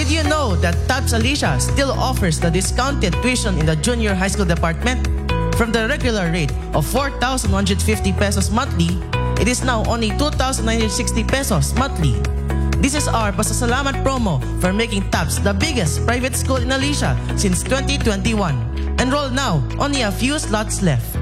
Did you know that TAPS Alicia still offers the discounted tuition in the junior high school department? From the regular rate of 4,150 pesos monthly, it is now only 2,960 pesos monthly. This is our pasasalamat promo for making TAPS the biggest private school in Alicia since 2021. Enroll now, only a few slots left.